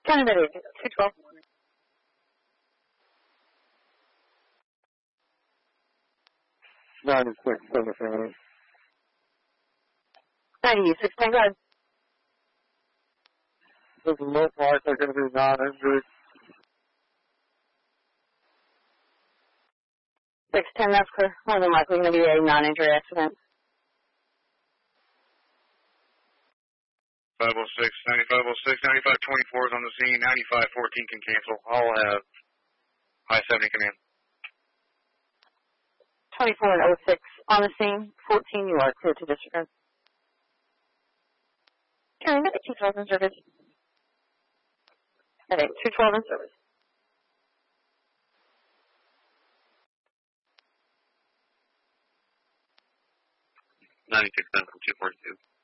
Canada 212. 96, 77. 96, thank God. This most likely going to be non-injured. 610, that's clear. More than likely going to be a non-injury accident. 506, 9506, 9524 is on the scene, 9514 can cancel. I'll have high 70 come in. 24 and 06 on the scene, 14 you are clear to disregard. Carrying at 212 in service. At 212 in service. 96 from 242.